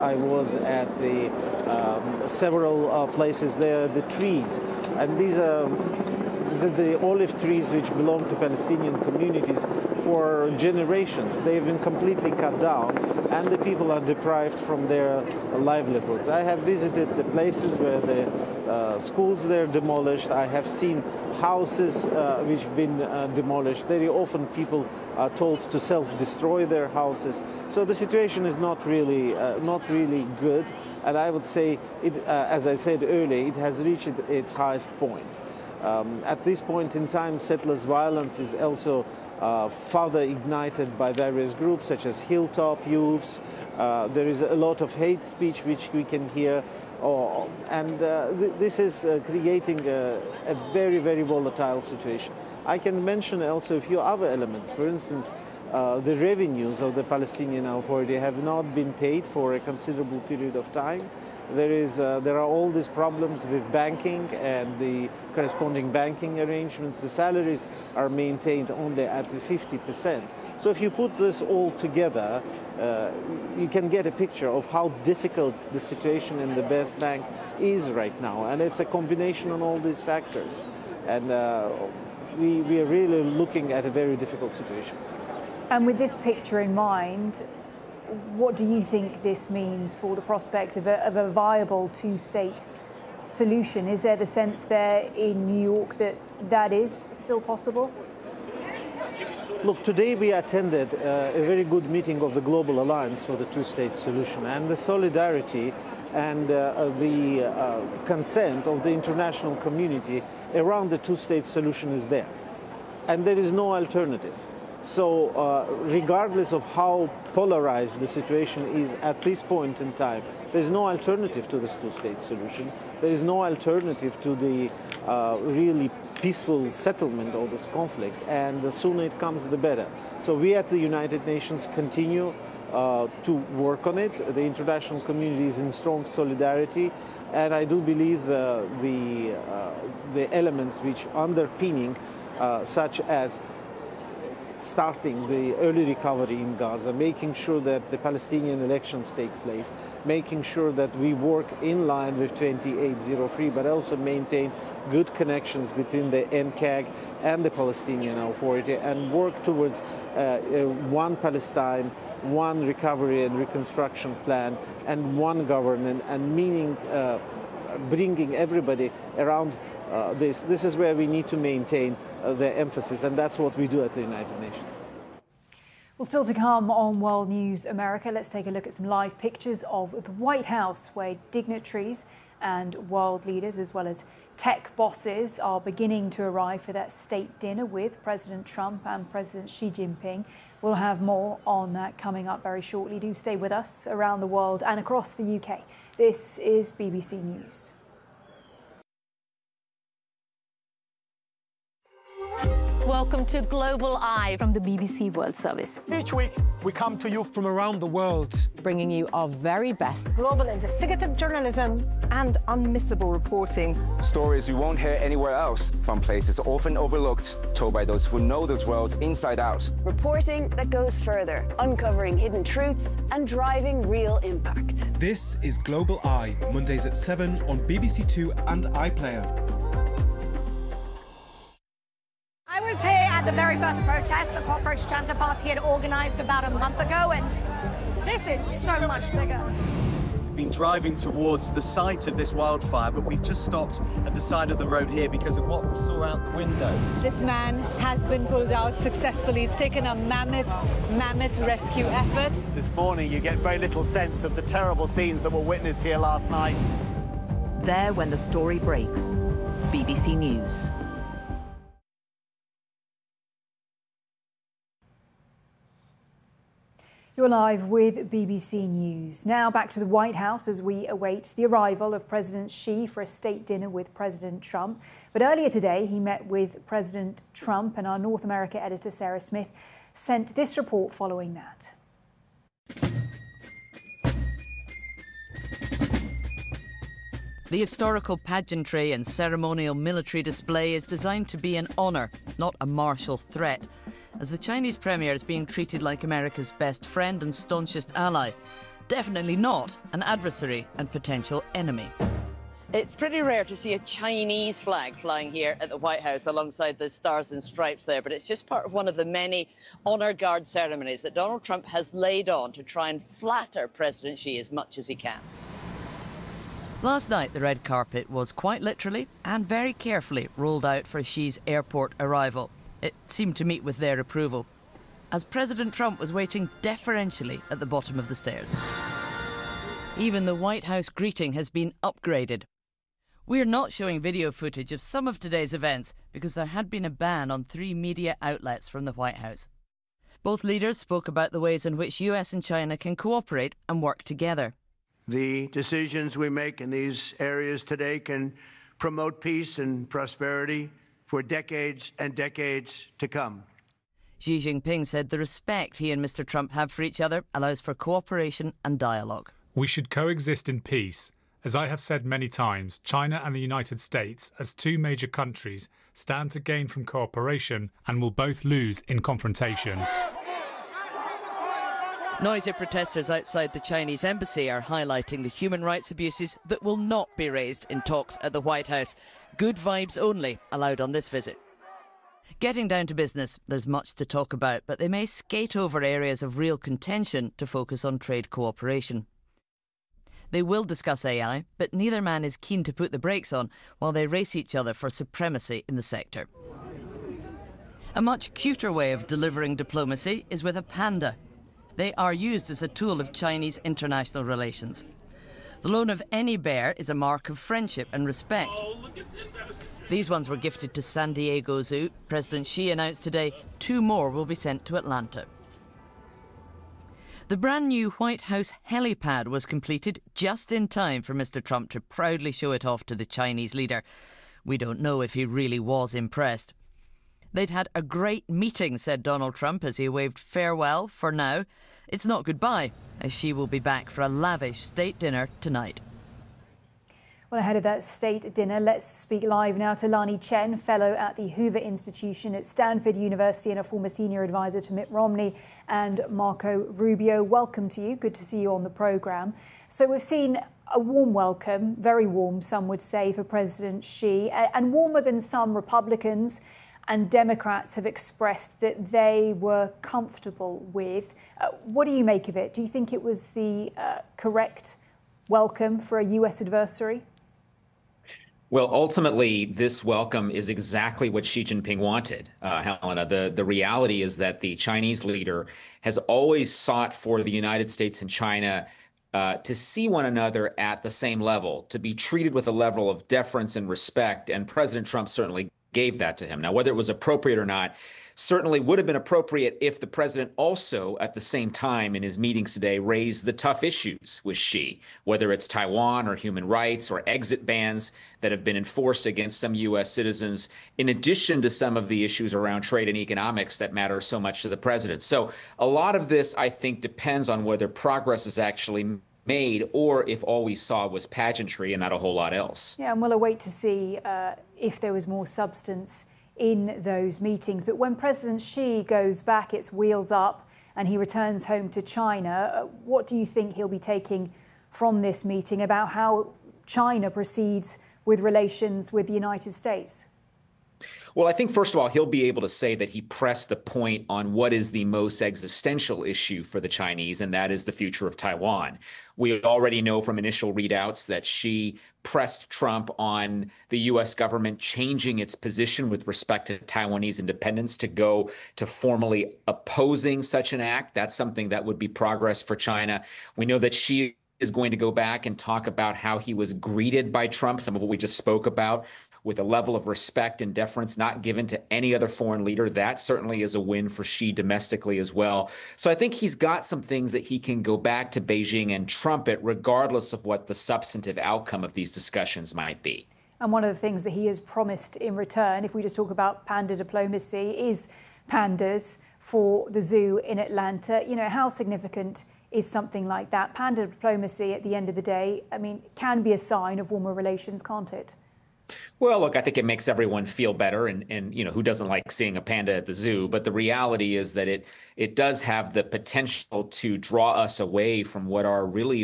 I was at the several places there, the trees, and these are the olive trees which belong to Palestinian communities for generations. They've been completely cut down and the people are deprived from their livelihoods. I have visited the places where the schools there demolished. I have seen houses which have been demolished. Very often people are told to self-destroy their houses. So the situation is not really good. And I would say, as I said earlier, it has reached its highest point. At this point in time, settlers' violence is also further ignited by various groups such as Hilltop Youths. There is a lot of hate speech which we can hear, and this is creating a very, very volatile situation. I can mention also a few other elements. For instance, the revenues of the Palestinian Authority have not been paid for a considerable period of time. There are all these problems with banking and the corresponding banking arrangements. The salaries are maintained only at 50%. So if you put this all together, you can get a picture of how difficult the situation in the West Bank is right now. And it's a combination of all these factors. And we are really looking at a very difficult situation. And with this picture in mind, what do you think this means for the prospect of a viable two-state solution? Is there the sense there in New York that that is still possible? Look, today we attended a very good meeting of the Global Alliance for the Two-State Solution, and the solidarity and the consent of the international community around the two-state solution is there. And there is no alternative. So regardless of how polarized the situation is at this point in time, there's no alternative to this two-state solution. There is no alternative to the really peaceful settlement of this conflict, and the sooner it comes, the better. So we at the United Nations continue to work on it. The international community is in strong solidarity, and I do believe the elements which underpinning, such as starting the early recovery in Gaza, making sure that the Palestinian elections take place, making sure that we work in line with 2803, but also maintain good connections between the NCAG and the Palestinian Authority, and work towards one Palestine, one recovery and reconstruction plan, and one government, and meaning bringing everybody around this. This is where we need to maintain the emphasis, and that's what we do at the United Nations. Well, still to come on World News America, let's take a look at some live pictures of the White House, where dignitaries and world leaders, as well as tech bosses, are beginning to arrive for that state dinner with President Trump and President Xi Jinping. We'll have more on that coming up very shortly. Do stay with us. Around the world and across the UK, this is BBC News. Welcome to Global Eye from the BBC World Service. Each week, we come to you from around the world, bringing you our very best global investigative journalism and unmissable reporting. Stories you won't hear anywhere else, from places often overlooked, told by those who know those worlds inside out. Reporting that goes further, uncovering hidden truths and driving real impact. This is Global Eye, Mondays at 7 on BBC Two and iPlayer. I was here at the very first protest the Cockroach Janta Party had organised about a month ago, and this is so much bigger. Been driving towards the site of this wildfire, but we've just stopped at the side of the road here because of what we saw out the window. This man has been pulled out successfully. It's taken a mammoth rescue effort. This morning you get very little sense of the terrible scenes that were witnessed here last night. There when the story breaks. BBC News. You're live with BBC News. Now back to the White House as we await the arrival of President Xi for a state dinner with President Trump. But earlier today, he met with President Trump, and our North America editor, Sarah Smith, sent this report following that. The historical pageantry and ceremonial military display is designed to be an honour, not a martial threat, as the Chinese premier is being treated like America's best friend and staunchest ally. definitely not an adversary and potential enemy. It's pretty rare to see a Chinese flag flying here at the White House alongside the stars and stripes there, but it's just part of one of the many honour guard ceremonies that Donald Trump has laid on to try and flatter President Xi as much as he can. Last night, the red carpet was quite literally and very carefully rolled out for Xi's airport arrival. It seemed to meet with their approval, as President Trump was waiting deferentially at the bottom of the stairs. Even the White House greeting has been upgraded. We're not showing video footage of some of today's events because there had been a ban on 3 media outlets from the White House. Both leaders spoke about the ways in which US and China can cooperate and work together. The decisions we make in these areas today can promote peace and prosperity for decades and decades to come. Xi Jinping said the respect he and Mr. Trump have for each other allows for cooperation and dialogue. We should coexist in peace. As I have said many times, China and the United States, as 2 major countries, stand to gain from cooperation and will both lose in confrontation. Noisy protesters outside the Chinese embassy are highlighting the human rights abuses that will not be raised in talks at the White House. Good vibes only allowed on this visit. Getting down to business, there's much to talk about, but they may skate over areas of real contention to focus on trade cooperation. They will discuss AI, but neither man is keen to put the brakes on while they race each other for supremacy in the sector. A much cuter way of delivering diplomacy is with a panda. They are used as a tool of Chinese international relations. The loan of any bear is a mark of friendship and respect. These ones were gifted to San Diego Zoo. President Xi announced today 2 more will be sent to Atlanta. The brand new White House helipad was completed just in time for Mr. Trump to proudly show it off to the Chinese leader. We don't know if he really was impressed. They'd had a great meeting, said Donald Trump as he waved farewell for now. It's not goodbye, as Xi will be back for a lavish state dinner tonight. Well, ahead of that state dinner, let's speak live now to Lanhee Chen, fellow at the Hoover Institution at Stanford University and a former senior advisor to Mitt Romney and Marco Rubio. Welcome to you. Good to see you on the programme. So we've seen a warm welcome, very warm, some would say, for President Xi, and warmer than some Republicans and Democrats have expressed that they were comfortable with. What do you make of it? Do you think it was the correct welcome for a US adversary? Well, ultimately, this welcome is exactly what Xi Jinping wanted, Helena. The reality is that the Chinese leader has always sought for the United States and China to see one another at the same level, to be treated with a level of deference and respect, and President Trump certainly gave that to him. Now, whether it was appropriate or not, certainly would have been appropriate if the president also, at the same time in his meetings today, raised the tough issues with Xi, whether it's Taiwan or human rights or exit bans that have been enforced against some U.S. citizens, in addition to some of the issues around trade and economics that matter so much to the president. So a lot of this, I think, depends on whether progress is actually made or if all we saw was pageantry and not a whole lot else. Yeah, and we'll await to see if there was more substance in those meetings. But when President Xi goes back, it's wheels up, and he returns home to China, what do you think he'll be taking from this meeting about how China proceeds with relations with the United States? Well, I think, first of all, he'll be able to say that he pressed the point on what is the most existential issue for the Chinese, and that is the future of Taiwan. We already know from initial readouts that Xi pressed Trump on the U.S. government changing its position with respect to Taiwanese independence to go to formally opposing such an act. That's something that would be progress for China. We know that Xi is going to go back and talk about how he was greeted by Trump, some of what we just spoke about, with a level of respect and deference not given to any other foreign leader. That certainly is a win for Xi domestically as well. So I think he's got some things that he can go back to Beijing and trumpet, regardless of what the substantive outcome of these discussions might be. And one of the things that he has promised in return, if we just talk about panda diplomacy, is pandas for the zoo in Atlanta. You know, how significant is something like that? Panda diplomacy, at the end of the day, I mean, can be a sign of warmer relations, can't it? Well, look, I think it makes everyone feel better, and you know, who doesn't like seeing a panda at the zoo? But the reality is that it does have the potential to draw us away from what are really